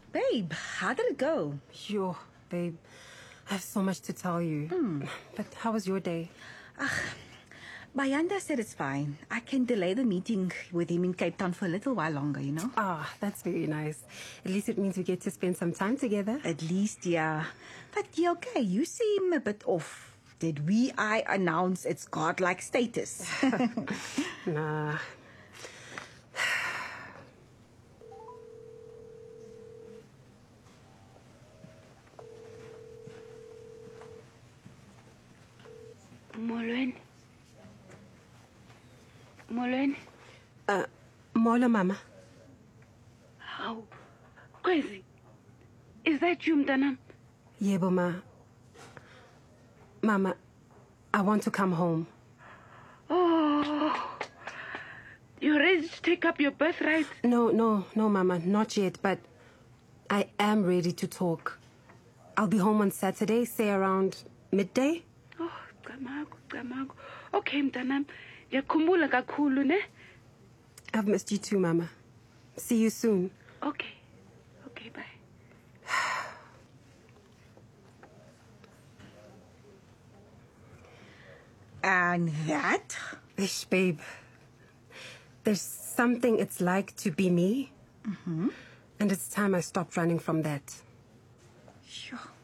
Babe, how did it go? Yo, babe, I have so much to tell you. But how was your day? Bayanda said it's fine. I can delay the meeting with him in Cape Town for a little while longer, Ah, that's very nice. At least it means we get to spend some time together. At least, yeah. But yeah, okay, you seem a bit off. Did I announce its godlike status? Nah. Molweni. Molo, Mama. How? Crazy. Is that you, mntanam? Yebo, Ma. Mama, I want to come home. Oh. You're ready to take up your birthright? No, Mama, not yet, but I am ready to talk. I'll be home on Saturday, say around midday. Oh, Gamago. Okay, mntanam. Ngiyakhumbula kakhulu, ne? I've missed you too, Mama. See you soon. Okay, bye. And that? Ish, babe. There's something it's like to be me. And it's time I stopped running from that. Sure.